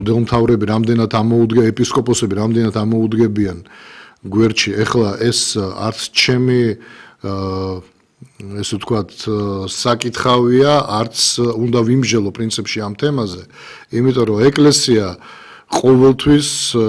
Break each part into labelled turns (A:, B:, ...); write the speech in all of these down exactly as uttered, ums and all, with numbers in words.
A: მდელმთავრები რამდენად ამოუდგე ეპისკოპოსები რამდენად ამოუდგებიან გვერდში ეხლა ეს არც ჩემი ესე ვთქვათ საკითხავია არც უნდა ვიმსჯელო პრინციპში ამ თემაზე იმიტომ რომ ეკლესია ყოველთვის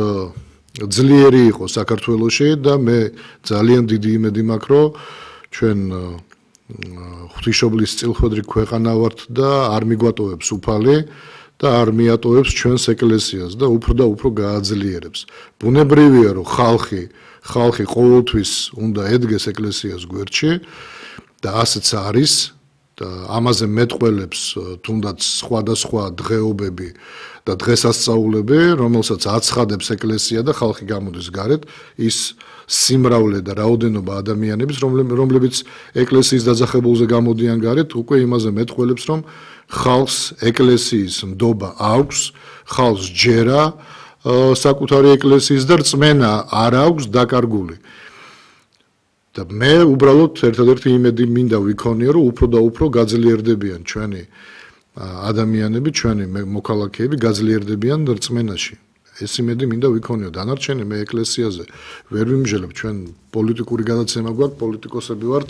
A: ძლიერი იყო საქართველოში და მე ძალიან დიდი იმედი მაქვს რომ ჩვენ ღვთისმშობლის წილხვედრი ქვეყანა ვართ და არ მიგვატოვებს უფალი და არ მიატოვებს ჩვენს ეკლესიას და უფრო და უფრო გააძლიერებს. ბუნებრივია რომ ხალხი ხალხი ყოველთვის უნდა ედგეს ეკლესიას გვერდში და ასეც არის და ამაზე მეტყველებს თუნდაც სხვადასხვა დღეობები და დღესასწაულები, რომელსაც აცხადებს ეკლესია და ხალხი გამოდის გარეთ ის სიმრავლე და რაოდენობა ადამიანების, რომლებიც ეკლესიის დაძახებულზე გამოდიან გარეთ, უკვე იმაზე მეტყველებს, რომ ხალხს ეკლესიის ნდობა აქვს, ხალხს ჯერა საკუთარი ეკლესიის და რწმენა არ აქვს დაკარგული. და მე უბრალოდ ერთადერთი იმედი მინდა ვიქონიო, რომ უფრო და უფრო გაძლიერდებიან ჩვენი ადამიანები, ჩვენი მოქალაქეები გაძლიერდებიან რწმენაში. ეს იმედი მინდა ვიქონიო. დანარჩენი მე ეკლესიაზე ვერ ვიმსჯელებ, ჩვენ პოლიტიკური გადაცემა გვაქვს, პოლიტიკოსები ვართ.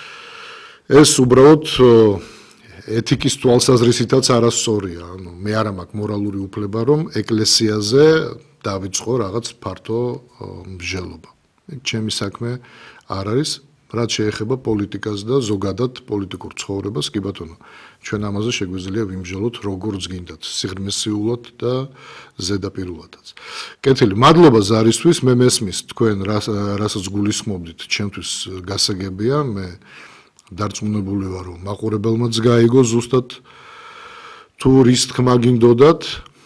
A: ეს უბრალოდ ეთიკის თვალსაზრისითაც არასწორია. ანუ მე არ მაქვს მორალური უფლება, რომ ეკლესიაზე დავიწყო რაღაც ფართო მსჯელობა. ჩემი საქმე არ არის, რაც შეეხება პოლიტიკას და ზოგადად პოლიტიკურ ცხოვრებას, კი ბატონო. ჩვენ ამაზე შეგვიძლია ვიმსჯელოთ როგორც გინდათ, სიღრმისეულად და ზედაპირულადაც. კეთილი, მადლობა ზარისთვის, მე მესმის თქვენ რასაც გულისხმობდით, ჩემთვის გასაგებია, მე დარწმუნებული ვარ, რომ მაყურებელმაც გაიგო ზუსტად თუ რის თქმა გინდოდათ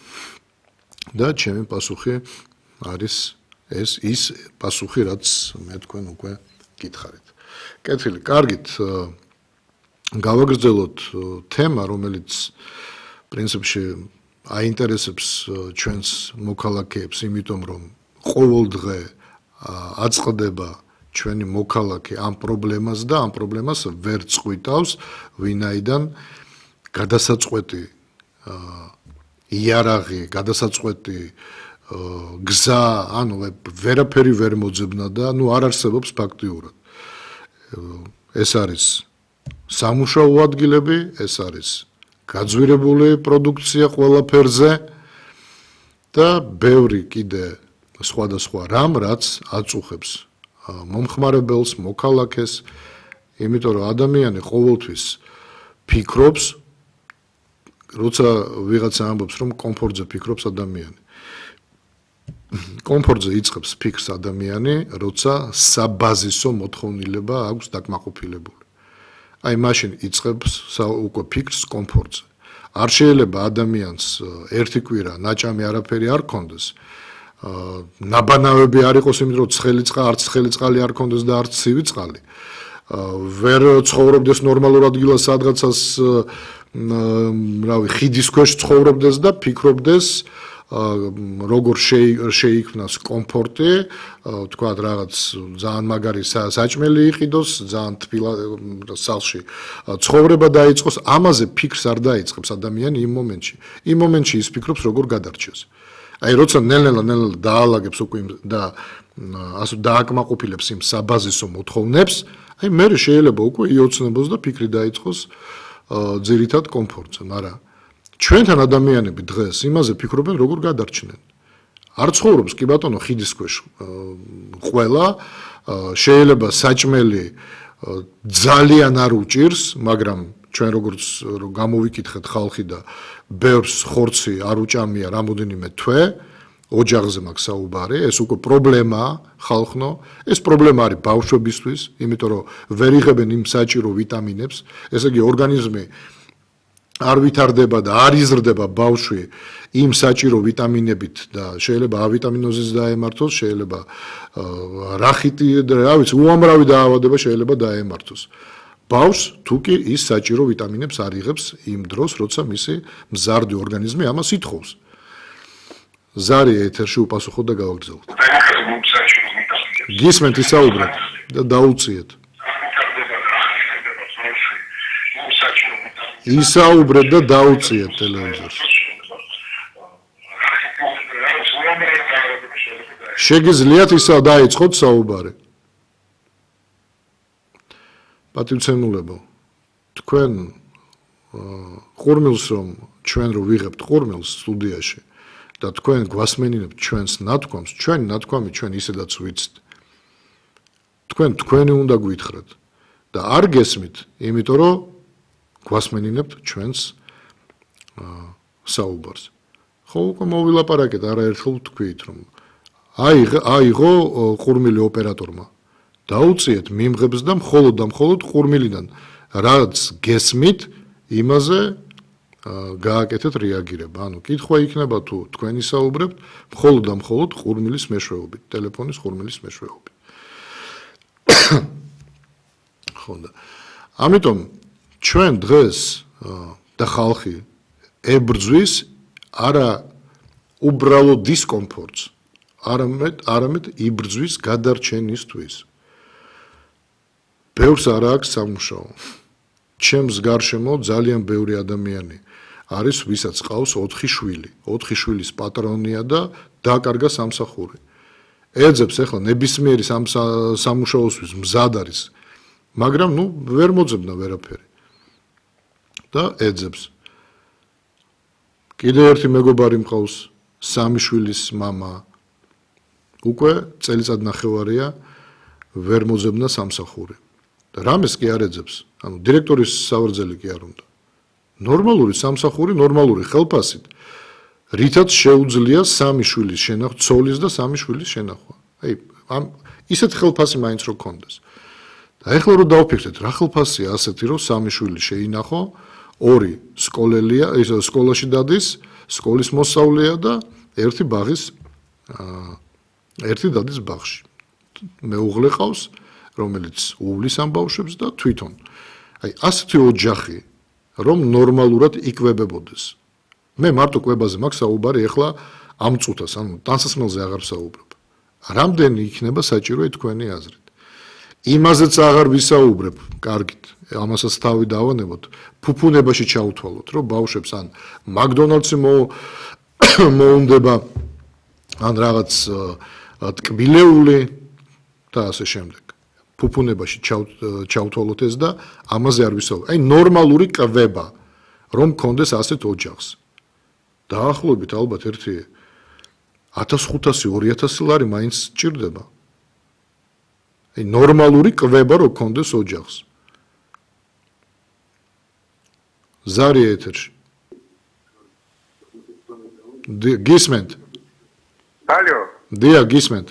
A: და ჩემი პასუხი არის ეს ის პასუხი, რაც მე თქვენ უკვე გითხარით. კეთილი, კარგით, გავაგრძელოთ თემა, რომელიც პრინციპში აინტერესებს ჩვენს მოქალაქეებს, იმიტომ რომ ყოველ დღე აწყდება ჩვენი მოქალაქე ამ პრობლემას და ამ პრობლემას ვერ წყვიტავს, ვინაიდან გადასაწყვეტი იარაღი, გადასაწყვეტი გზა, ანუ ვერაფერი ვერ მოძებნა და ნუ არ არსებობს ფაქტიურად. ეს არის სამუშაო ადგილები, ეს არის გაძვირებული პროდუქცია ყველაფერზე და ბევრი კიდე სხვადასხვა რამ, რაც აწუხებს მომხმარებელს, მოქალაქეს, იმიტომ რომ ადამიანი ყოველთვის ფიქრობს, როცა ვიღაცა ამბობს, რომ კომფორტზე ფიქრობს ადამიანი. კომფორტზე იწყებს ფიქრს ადამიანი, როცა საბაზისო მოთხოვნილება აქვს დაკმაყოფილებული. აი მაშინ იწყებს უკვე ფიქრს კომფორტზე. არ შეიძლება ადამიანს ერთი კვირა ნაჭამი არაფერი არ ქონდეს. ნაბანავები არ იყოს, იმიტომ რომ ცხელი წყალი, არც ცხელი წყალი არ ქონდეს და არც ცივი წყალი. ვერ ცხოვრობდეს ნორმალურ ადგილას, სადღაცას რავი, ხიდის ქვეშ ცხოვრობდეს და ფიქრობდეს როგორ შეიქმნას კომფორტი, თქვათ რაღაც ძალიან მაგარი საჭმელი იყიდოს, ძალიან თბილა სახლში ცხოვრება დაიწყოს, ამაზე ფიქრს არ დაიწყებს ადამიანი იმ მომენტში. იმ მომენტში ის ფიქრობს როგორ გადარჩეს. აი როცა ნელ-ნელა ნელ-ნელა დაალაგებს უკვე და ასე დააკმაყოფილებს იმ საბაზისო მოთხოვნებს, აი მე შეიძლება უკვე იოცნებოს და ფიქრი დაიწყოს ძირითად კომფორტზე, მაგრამ ჩვენთან ადამიანები დღეს იმაზე ფიქრობენ როგორ გადარჩნენ. არ ცხოვრობს კი ბატონო ხიდის ქვეშ ყველა, შეიძლება საჭმელი ძალიან არ უჭირს, მაგრამ ჩვენ როგორც გამოვიკითხეთ ხალხი და ბევრს ხორცი არ უჭამია რამოდენიმე თვე, ოჯახზე მაქვს საუბარი, ეს უკვე პრობლემაა ხალხნო, ეს პრობლემა არის ბავშვებისთვის, იმიტომ რომ ვერ იღებენ იმ საჭირო ვიტამინებს, ესე იგი ორგანიზმი არ ვითარდება და არ იზრდება ბავშვი იმ საჭირო ვიტამინებით და შეიძლება ა ვიტამინოზის დაემართოს, შეიძლება რახიტი, რა ვიცი, უამრავი დაავადება შეიძლება დაემართოს. ბავშვს თუ კი ის საჭირო ვიტამინებს არ იღებს იმ დროს, როცა მისი მზარდი ორგანიზმი ამას ითხოვს. ზარი ეთერში უპასუხოთ და გავაგრძელოთ. გისმენთ ისაუბრეთ და დაუწიეთ. ისაუბრეთ და დაუწიეთ ტელევიზორს. შეგიძლიათ ისა დაიწყოთ საუბარი. პატივცემულებო, თქვენ ყურმილს რომ ჩვენ რო ვიღებთ ყურმილს სტუდიაში და თქვენ გვასმენინებთ ჩვენს ნათქვამს, ჩვენი ნათქვამი ჩვენ ისედაც ვიცით. თქვენ თქვენი უნდა გვითხრათ და არ გესმით, იმიტომ რომ გვასმენინებთ ჩვენს საუბარს. ხო, უკვე მოვილაპარაკეთ, არაერთხელ ვთქვით, რომ აიღო ყურმილი ოპერატორმა. დაუწიეთ მიმღებს და მხოლოდ და მხოლოდ ყურმილიდან რაც გესმით, იმაზე გააკეთეთ რეაგირება. ანუ კითხვა იქნება თუ თქვენი საუბრებთ, მხოლოდ და მხოლოდ ყურმილის მეშვეობით, ტელეფონის ყურმილის მეშვეობით. ხო და ამიტომ ჩვენ დღეს და ხალხი ებრძვის არა უბრალო დისკომფორტს, არამედ არამედ იბრძვის გადარჩენისთვის. ბევრს არ აქვს სამუშაო. ჩემს გარშემო ძალიან ბევრი ადამიანი არის, ვისაც ყავს ოთხი შვილი. ოთხი შვილის პატრონია და დაკარგა სამსახური. ეძებს ახლა ნებისმიერი სამუშაოსთვის მზად არის, მაგრამ ნუ ვერ მოძებნა ვერაფერი. და ეძებს. კიდევ ერთი მეგობარი მყავს, სამი შვილის მამა. უკვე წელიწად ნახევარია ვერ მოძებნა სამსახური. და რამეს კი არ ეძებს, ანუ დირექტორის სავარძელი კი არ უნდა. ნორმალური სამსახური, ნორმალური ხელფასით, რითაც შეუძლია სამი შვილის შენახვა, ცოლის და სამი შვილის შენახვა. აი, ამ ისეთ ხელფასი მაინც რო გქონდეს. და ეხლა რო დავფიქრეთ, რა ხელფასია ასეთი, რომ სამი შვილი შეინახო, ორი სკოლელია, ის სკოლაში დადის, სკოლის მოსწავლეა და ერთი ბაღის ერთი დადის ბაღში. მეუღლე ყავს, რომელიც უვლის ამ ბავშვებს და თვითონ. აი, ასეთი ოჯახი, რომ ნორმალურად იკვებებოდეს. მე მარტო კვებაზე მაქვს საუბარი ახლა ამ წუთას, ანუ ტანსაცმელზე აღარ ვსაუბრობ. რამდენი იქნება საჭიროა თქვენი აზრით? იმაზეც აღარ ვისაუბრებ, კარგით, ამასაც თავი დავანებოთ, ფუფუნებაში ჩავთვალოთ, რომ ბავშვებს ან მაკდონალდსი მოუნდება, ან რაღაც ტკბილეული და ასე შემდეგ. ფუფუნებაში ჩავთვალოთ ეს და ამაზე არ ვისაუბრებ. აი, ნორმალური კვება, რომ მქონდეს ასეთ ოჯახს. დაახლოებით ალბათ ერთი ათას ხუთასი ორი ათასი ლარი მაინც სჭირდება. აი, ნორმალური კვება რომ მქონდეს ოჯახს. ზარია ეთერში. გისმენთ?
B: ალო.
A: დია, გისმენთ.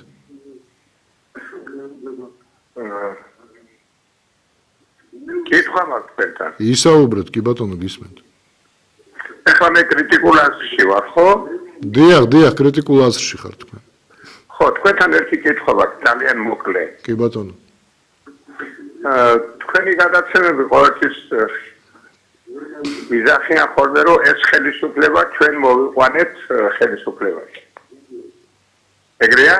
B: კითხვა მაქვს თქვენთან.
A: ისაუბრეთ, კი ბატონო, გისმენთ.
B: ეხლა მე კრიტიკულ აზრში ვარ, ხო?
A: დიახ, დიახ, კრიტიკულ აზრში ხარ თქვენ.
B: ხო, თქვენთან ერთი კითხვა მაქვს, ძალიან მოკლე.
A: კი ბატონო.
B: აა, თქვენი გადაცემები ყოველთვის იზახიან ხოლმე, რომ ეს ხელისუფლება ჩვენ მოვიყვანეთ ხელისუფლებაში. ეგრეა?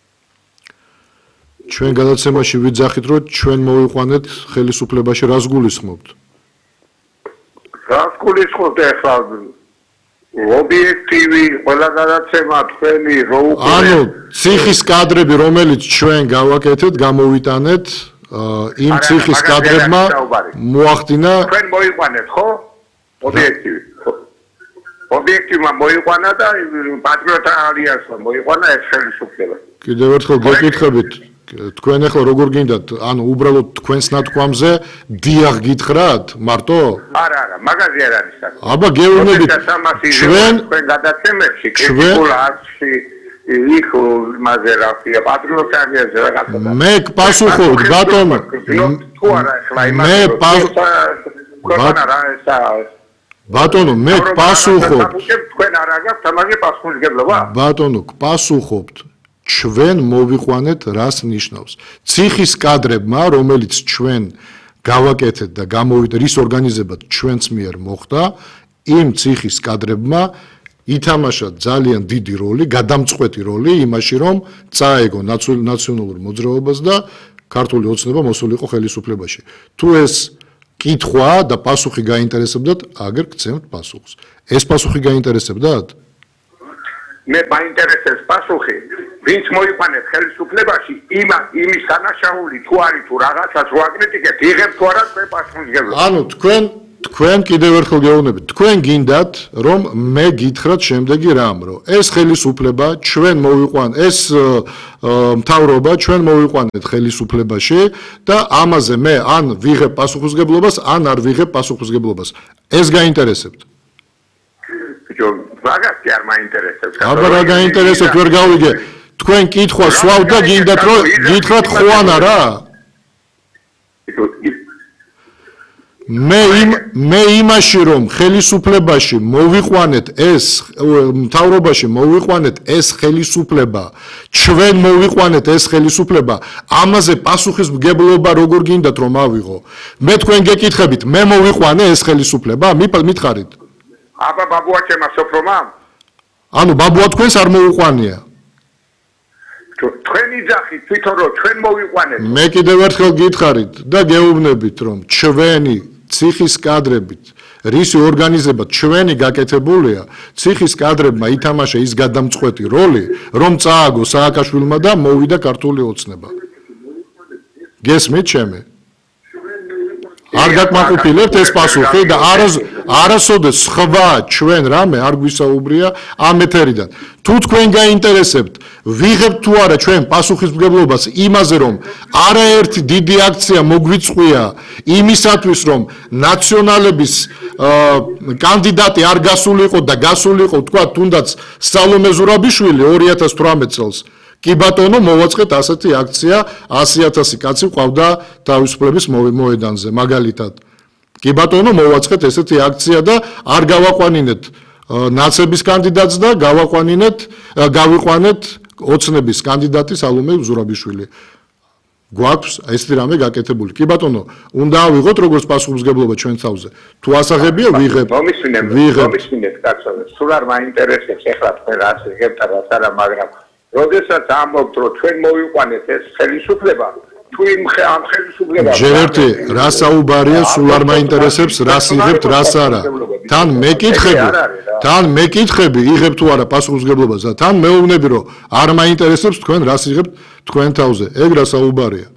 A: ჩვენ გადაცემაში ვიძახით, რომ ჩვენ მოვიყვანეთ ხელისუფლებაში, რას გულისხმობთ?
B: რას გულისხმობთ ახლა? ობიექტივი, ყველა გადაცემა თქვენი რო უკვე
A: ანუ ციხის კადრები, რომელიც ჩვენ გავაკეთეთ, გამოვიტანეთ, იმ ციხის კადრებმა მოახდინა
B: თქვენ მოიყვანეთ, ხო? ობიექტივი. ობიექტივმა მოიყვანა და პატრიოტთა ალიანსმა მოიყვანა ეს ხელისუფლება.
A: კიდევ ერთხელ გეკითხებით, თქვენ ახლა როგორ გინდათ, ანუ უბრალოდ თქვენს ნათქვამზე დიახ გითხრათ, მარტო?
B: არა, არა, მაგაზე არ არის საქმე.
A: აბა გეუბნებით, ჩვენ
B: თქვენ გადაცემებში, კრიტიკულ აზრში იქ მასე რა ქვია, პატრიოტთა ალიანსზე რაღაცა.
A: მე გპასუხობთ, ბატონო.
B: თუ არა, ახლა იმას
A: მე ბატონო, მე გპასუხობთ.
B: თქვენ არ აგაქვთ ამაზე პასუხისმგებლობა?
A: ბატონო, გპასუხობთ. ჩვენ მოვიყვანეთ რას ნიშნავს. ციხის კადრებმა, რომელიც ჩვენ გავაკეთეთ და გამოვიდა რის ორგანიზებად ჩვენც მიერ მოხდა, იმ ციხის კადრებმა ითამაშა ძალიან დიდი როლი, გადამწყვეტი როლი იმაში, რომ წაეგო ნაციონალურ მოძრაობას და ქართული ოცნება მოსულიყო ხელისუფლებაში. თუ ეს კითხვა და პასუხი გაინტერესებდათ, აგერ გცემთ პასუხს. ეს პასუხი გაინტერესებდათ?
B: მე მაინტერესებს პასუხი, ვინც მოიყვანეთ ხელისუფლებაში, იმა იმის დანაშაული თუ არის თუ რაღაცას ვაკრიტიკებთ, იღებთ თუ არა თქვენ პასუხისმგებლობას.
A: ანუ თქვენ თქვენ კიდევ ერთხელ გეუბნებით, თქვენ გინდათ, რომ მე გითხრათ შემდეგი რამ, რომ ეს ხელისუფლება ჩვენ მოვიყვან, ეს მთავრობა ჩვენ მოვიყვანეთ ხელისუფლებაში და ამაზე მე ან ვიღებ პასუხისმგებლობას, ან არ ვიღებ პასუხისმგებლობას. ეს გაინტერესებთ?
B: ბიჭო, მაგას კი არ მაინტერესებს.
A: აბა რა გაინტერესებთ, ვერ გავიგე. თქვენ კითხვა სვავთ და გინდათ, რომ გითხრათ ხო ან არა? მე იმ მე იმაში რომ ხელისუფლებაში მოვიყვანეთ ეს მთავრობაში მოვიყვანეთ ეს ხელისუფლება ჩვენ მოვიყვანეთ ეს ხელისუფლება ამაზე პასუხისმგებლობა როგორ გინდათ რომ ავიღო მე თქვენ გეკითხებით მე მოვიყვანე ეს ხელისუფლება მითხარით
B: აბა ბაბუა ჩემო სოფრომა
A: ანუ ბაბუა თქვენს არ მოუყვანია
B: თქვენი ძახით თვითონ რომ ჩვენ მოვიყვანეთ
A: მე კიდევ ერთხელ გითხარით და გეუბნებით რომ ჩვენი ციხის კადრებით რისი ორგანიზება ჩვენი გაკეთებულია ციხის კადრებმა ითამაშა ის გადამწყვეტი როლი რომ წააგო სააკაშვილმა და მოვიდა ქართული ოცნება გესმით ჩემი არ გაკმაყოფილებთ ეს პასუხი და არასოდეს სხვა ჩვენ რამე არ გვისაუბრია ამ ეთერიდან თუ თქვენ გაინტერესებთ ვიღებთ თუ არა ჩვენ პასუხისმგებლობას იმაზე რომ არაერთი დიდი აქცია მოგვიწყვია იმისათვის რომ ნაციონალების კანდიდატი არ გასულიყო და გასულიყო თქვა თუნდაც სალომე ზურაბიშვილი ორი ათას თვრამეტ წელს კი ბატონო მოვაწყეთ ასეთი აქცია ასი ათასი კაცი ყავდა თავისუფლების მოედანზე მაგალითად კი ბატონო მოვაწყეთ ესეთი აქცია და არ გავაყვანინეთ ნაცების კანდიდატს და გავაყვანინეთ გავიყვანეთ ოცნების კანდიდატი სალომე ზურაბიშვილი გვაქვს ესეთი რამე გაკეთებული კი ბატონო უნდა ავიღოთ როგორც პასუხისმგებლობა ჩვენ თავზე თუ ასაღებია ვიღებ
B: ვიღებ მომისმინეთ კაცო სულ არ მაინტერესებს ეხლა თქვენ რას იღებთ და რას არა მაგრამ როდესაც ამბობთ რომ ჩვენ მოვიყვანეთ ეს ხელისუფლება თუ იმ ამ ხელისუფლებამ
A: ჯერ ერთი რა საუბარია სულ არ მაინტერესებს რას იღებთ რას არა თან მეკითხები თან მეკითხები იღებთ თუ არა პასუხისმგებლობას და თან მეუბნები რომ არ მაინტერესებს თქვენ რას იღებთ თქვენ თავზე ეგ რა საუბარია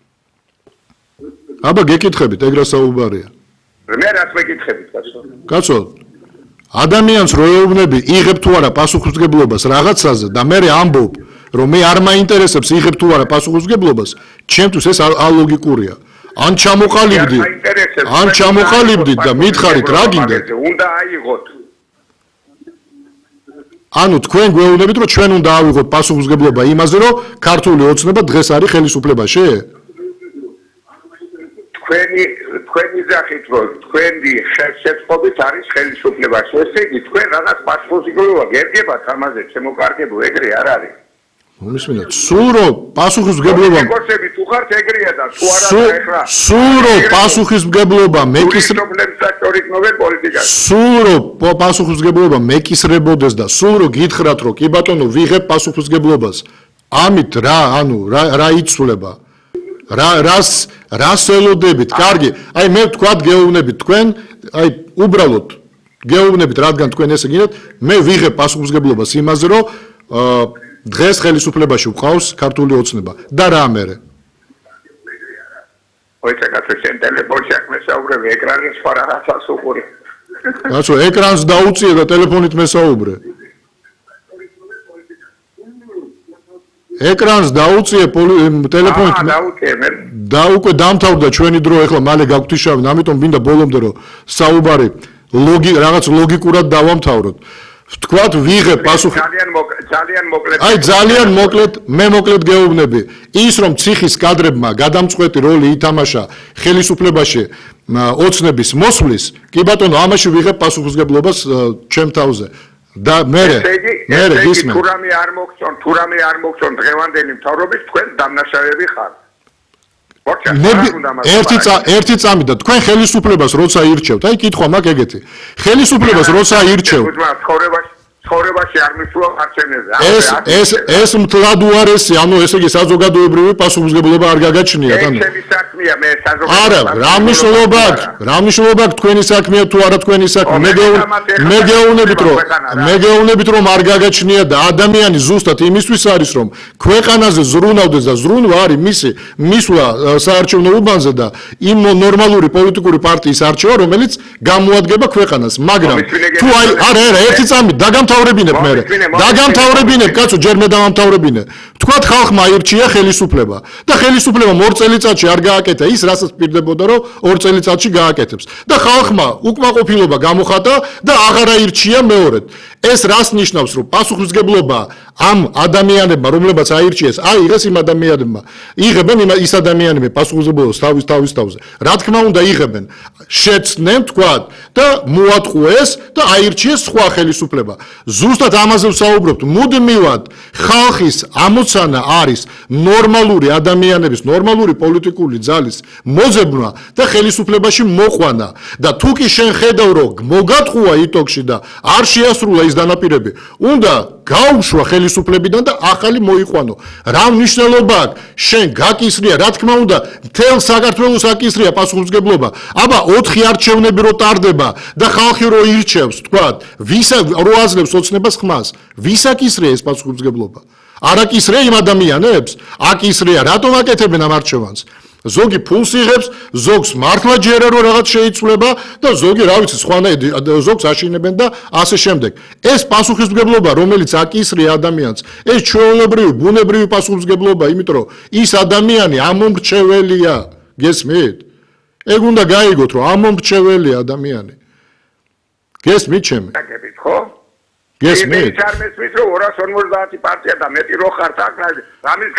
A: აბა გეკითხებით ეგ რა საუბარია
B: მე რას მეკითხებით კაცო
A: კაცო ადამიანს რო ეუბნები იღებ თუ არა პასუხისმგებლობას რაღაცაზე და მე ამბობ რომ მე არ მაინტერესებს იღებ თუ არა პასუხისმგებლობას ჩემთვის ეს ალოგიკურია ან ჩამოყალიბდი ან ჩამოყალიბდით და მითხარით რა გინდათ
B: უნდა აიღოთ
A: ანუ თქვენ გვეუბნებით რომ ჩვენ უნდა ავიღოთ პასუხისმგებლობა იმაზე რომ ქართული ოცნება დღეს არის ხელისუფლებაში თქვენი
B: თქვენი ძახით რომ თქვენი ხელშეწყობით არის ხელისუფლებაში ესე იგი თქვენ რაღაც პასუხისმგებლობა გერგებათ ამაზე შემოკარგებო ეგრე არ არის
A: მომისმინეთ სულ რომ პასუხისმგებლობა
B: მეკოშები თუ ხართ ეგრეა და თუ არა ეხლა
A: სულ რომ პასუხისმგებლობა მეკისრებოდეს სულ რომ პასუხისმგებლობა მეკისრებოდეს და სულ რომ გითხრათ რომ კი ბატონო ვიღებ პასუხისმგებლობას ამით რა ანუ რა იცვლება რა რას რას ელოდებით კარგი აი მე ვთქვათ გეუბნებით თქვენ აი უბრალოდ გეუბნებით რადგან თქვენ ესე გინდათ მე ვიღებ პასუხისმგებლობას იმაზე რომ დღეს ხელისუფლებაში ვყავს ქართული ოცნება და რა მერე
B: ოიცა კაცო შენ ტელეფონში აქ მესაუბრები ეკრანის სხვა რაღაცას უყური
A: კაცო ეკრანს დაუწიე და ტელეფონით მესაუბრე ეკრანს დაუწიე ტელეფონით და უკვე დამთავრდა ჩვენი დრო ეხლა მალე გაგვთიშავენ ამიტომ მინდა ბოლომდე რომ საუბარი ლოგი რაღაც ლოგიკურად დავამთავროთ ვთქვათ ვიღებ პასუხი
B: ძალიან ძალიან მოკლედ
A: აი ძალიან მოკლედ მე მოკლედ გეუბნები ის რომ ციხის კადრებმა გადამწყვეტი როლი ითამაშა ხელისუფლებაში ოცნების მოსვლის კი ბატონო ამაში ვიღებ პასუხისმგებლობას ჩემ თავზე და მე მე გისმენ
B: თუ რამე არ მოგწონ თუ რამე არ მოგწონ დღევანდელი მთავრობის თქვენ დამნაშავეები ხართ
A: ერთი ერთი წამი და თქვენ ხელისუფლებას როცა ირჩევთ აი კითხვა მაქვს ეგეთი ხელისუფლებას როცა ირჩევთ
B: ცხოვრებაში არ მისულა არჩევნებზე
A: ეს ეს ეს მთლად უარესი ანუ ესე იგი საზოგადოებრივი პასუხისმგებლობა არ გაგაჩნიათ ანუ
B: ეს ჩემი საქმეა მე საზოგადო
A: არა, რა მნიშვნელობა აქვს? რა მნიშვნელობა აქვს თქვენი საქმეა თუ არა თქვენი საქმე? მე მე გეუბნებით რომ მე გეუბნებით რომ არ გაგაჩნია და ადამიანი ზუსტად იმისთვის არის რომ ქვეყანაზე ზრუნავდეს და ზრუნვა არის მისი მისვლა საარჩევნო უბანზე და იმ ნორმალური პოლიტიკური პარტიის არჩევა რომელიც გამოადგება ქვეყანას, მაგრამ თუ აი არა არა ერთი წამი დაგამთავრებინებ მე დაგამთავრებინებ კაცო ჯერ მე დავამთავრებინე თქვათ ხალხმა აირჩია ხელისუფლება და ხელისუფლებამ ორ წელიწადში არ გააკეთა ის რასაც პირდებოდა რომ ორ წელიწადში გააკეთებს და ხალხმა უკმაყოფილება გამოხატა და აღარ აირჩია მეორედ ეს რას ნიშნავს რომ პასუხისმგებლობა ამ ადამიანებმა რომლებაც აირჩიეს აიღეს იმ ადამიანებმა იღებენ ის ადამიანები პასუხისმგებლობას თავის თავის თავზე რა თქმა უნდა იღებენ შეცდნენ თქვათ და მოატყუეს და აირჩიეს სხვა ხელისუფლება ზუსტად ამაზე ვსაუბრობთ მუდმივად ხალხის ამოცანა არის ნორმალური ადამიანების ნორმალური პოლიტიკური ძალის მოძებნა და ხელისუფლებაში მოყვანა და თუ კი შენ ხედავ რომ მოგატყუა იტოქში და არ შეასრულა ის დანაპირები უნდა გაუშვა ხელისუფლებიდან და ახალი მოიყვანო რა მნიშვნელობა აქვს შენ გაკისრია რა თქმა უნდა მთელ საქართველოს აკისრია პასუხისმგებლობა აბა ოთხი არჩევნები რო ტარდება და ხალხი რო ირჩევს თქვათ ვისა რო აძლევს ოცნებას ხმას ვის აკისრია ეს პასუხისმგებლობა არ აკისრია იმ ადამიანებს აკისრია რატომ აკეთებენ ამ არჩევანს ზოგი ფულს იღებს, ზოგს მართლა ჯერა რომ რაღაც შეიცვლება და ზოგი რა ვიცი სხვანაირ ზოგს აშინებენ და ასე შემდეგ. ეს პასუხისმგებლობა, რომელიც აკისრია ადამიანს, ეს ჩვეულებრივი, ბუნებრივი პასუხისმგებლობა, იმიტომ რომ ის ადამიანი ამომრჩეველია, გესმით? ეგ უნდა გაიგოთ, რომ ამომრჩეველია ადამიანი. გესმით ჩემი?
B: გაგებით, ხო?
A: გესმით?
B: მის რომ ორას ორმოცდაათი პარტია და მეტი რო ხართ აქ რამის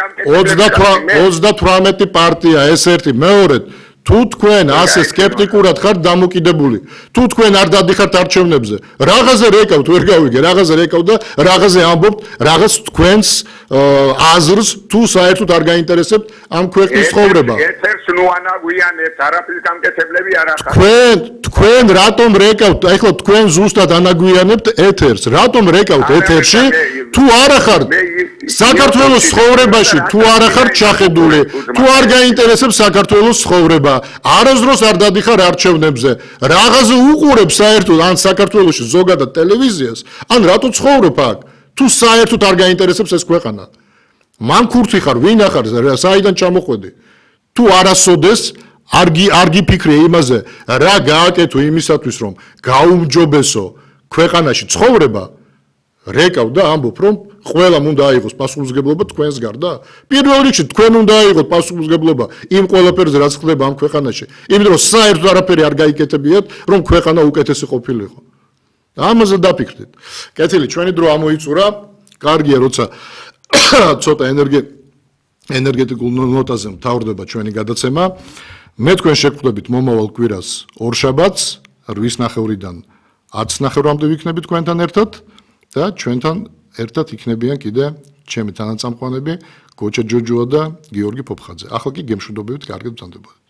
A: ოცდათვრამეტი პარტია ეს ერთი მეორედ თუ თქვენ ასე სკეპტიკურად ხართ დამოკიდებული თუ თქვენ არ დადიხართ არჩევნებზე რაღაცა რეკავთ ვერ გავიგე რაღაცა რეკავთ და რაღაცა ამბობთ რაღაც თქვენს აზრს თუ საერთოდ არ გაინტერესებთ ამ ქვეყნის ცხოვრება
B: ერთ-ერთს ნუ ანაგვიანებთ არაფრის გამკეთებლები არ ახართ
A: თქვენ თქვენ რატომ რეკავთ ეხლა თქვენ ზუსტად ანაგვიანებთ ეთერს რატომ რეკავთ ეთერში თუ არ ახართ საქართველოს ცხოვრებაში თუ არ ახართ ჩახედული თუ არ გაინტერესებს საქართველოს ცხოვრება არასდროს არ დადიხარ არჩევნებზე რაღაცა უყურებ საერთოდ ან საქართველოში ზოგადად ტელევიზიას ან რატო ცხოვრობ აქ თუ საერთოდ არ გაინტერესებს ეს ქვეყანა მან ქურთი ხარ ვინ ახარ საიდან ჩამოხვედი თუ არასოდეს არ არ გიფიქრე იმაზე რა გააკეთო იმისათვის რომ გაუმჯობესო ქვეყანაში ცხოვრება რეკავ და ამბობ რომ ყველამ უნდა აიღოს პასუხისმგებლობა თქვენს გარდა პირველ რიგში თქვენ უნდა აიღოთ პასუხისმგებლობა იმ ყველაფერზე რაც ხდება ამ ქვეყანაში იმიტომ რომ საერთოდ არაფერი არ გაიკეთებიათ რომ ქვეყანა უკეთესი ყოფილიყო ამაზე დაფიქრდით კეთილი ჩვენი დრო ამოიწურა კარგია როცა ცოტა ენერგი ენერგეტიკულ ნოტაზე მთავრდება ჩვენი გადაცემა მე თქვენ შეგხვდებით მომავალ კვირას ორშაბათს რვის ნახევრიდან ათს ნახევრამდე ვიქნებით თქვენთან ერთად და ჩვენთან ერთად იქნებიან კიდე ჩემი თანაწამყვანები გოჩა ჯოჯოა და გიორგი ფოფხაძე. ახლა კი გემშვიდობებით კარგად ბრძანდებოდეთ.